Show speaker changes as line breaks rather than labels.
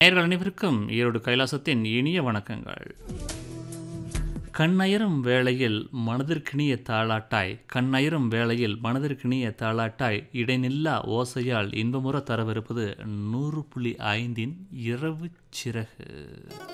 நேயர்கள் அனைவருக்கும் ஈரோடு கைலாசத்தின் இனிய வணக்கங்கள். கண்ணயரும் வேளையில் மனதிற்கினிய தாலாட்டாய் கண்ணயரும் வேளையில் மனதிற்கினிய தாலாட்டாய் இடைநில்லா ஓசையால் இன்பமுற தரவிருப்பது 100.5 இரவு சிறகு.